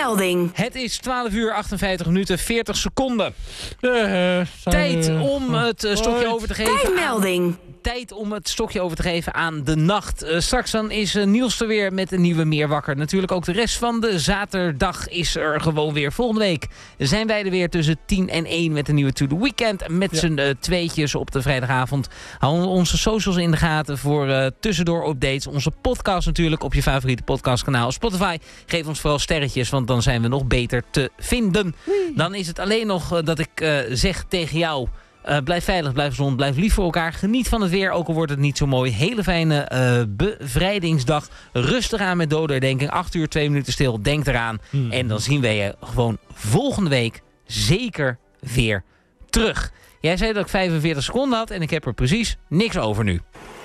Tijdmelding. Het is 12 uur 58 minuten 40 seconden. Tijd om het stokje over te geven. Tijdmelding. Tijd om het stokje over te geven aan de nacht. Straks dan is Niels er weer met een nieuwe Meer Wakker. Natuurlijk ook de rest van de zaterdag is er gewoon weer. Volgende week zijn wij er weer tussen 10 en 1 met een nieuwe To The Weekend. Met z'n tweetjes op de vrijdagavond. Hou onze socials in de gaten voor tussendoor updates. Onze podcast natuurlijk op je favoriete podcastkanaal. Spotify, geef ons vooral sterretjes, want dan zijn we nog beter te vinden. Dan is het alleen nog dat ik zeg tegen jou... blijf veilig, blijf gezond, blijf lief voor elkaar. Geniet van het weer, ook al wordt het niet zo mooi. Hele fijne bevrijdingsdag. Rustig aan met dodenherdenking. 8 uur, 2 minuten stil. Denk eraan. En dan zien wij je gewoon volgende week zeker weer terug. Jij zei dat ik 45 seconden had en ik heb er precies niks over nu.